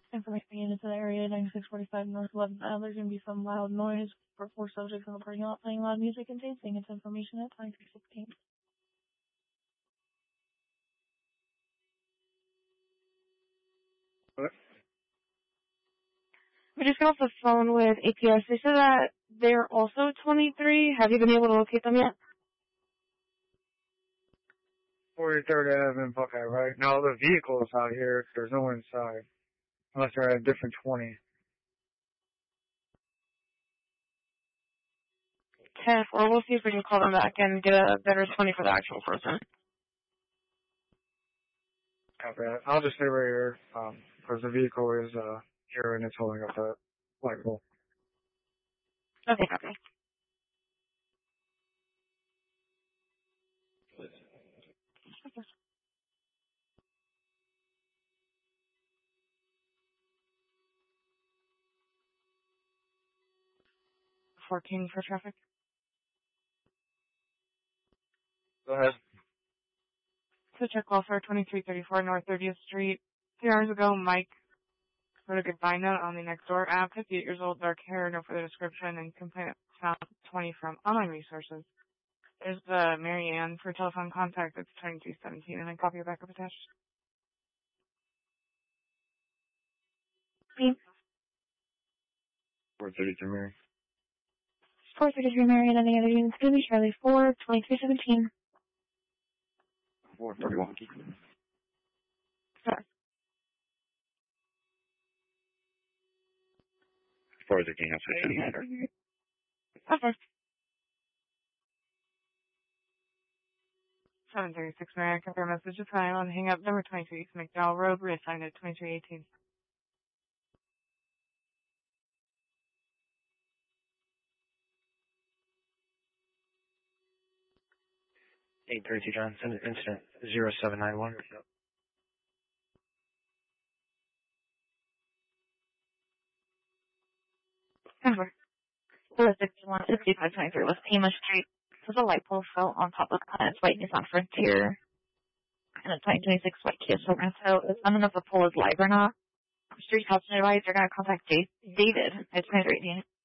Information being into the area, 9645 North 11th Ave. There's going to be some loud noise for 4 subjects in the parking lot playing loud music and dancing. It's information at 2316. What? We just got off the phone with APS. They said that they're also 23. Have you been able to locate them yet? 43rd Ave and Buckeye, right? No, the vehicle is out here. There's no one inside. Unless they're at a different 20. 10, or we'll see if we can call them back and get a better 20 for the actual person. Copy that. I'll just stay right here, because the vehicle is, here and it's holding up the light pole. Okay, copy. Okay. 14 for traffic. Go ahead. So check welfare 2334 North 30th Street. 3 hours ago, Mike wrote a goodbye note on the Nextdoor app. 58 years old, dark hair, no further description, and complaint found 20 from online resources. There's the Mary Ann for telephone contact. It's 2217, and I copy your backup attached. 433 Mary. 433 Mary, and any other units going to be Charlie 4, 2317. 431. Sorry. 413, that's it. Okay. 736 Mary, confirm message is fine on hang up number 23 East McDowell Road, reassigned at 2318. 832 Johnson, incident 0791. Number. 6523 West Pima Street. So the light pole fell on top of Planet's White Nissan Frontier and a 2026 white Kia Sorento. So it's unknown if the pole is live or not. Street cops and advised they're going to contact David. It's 2318.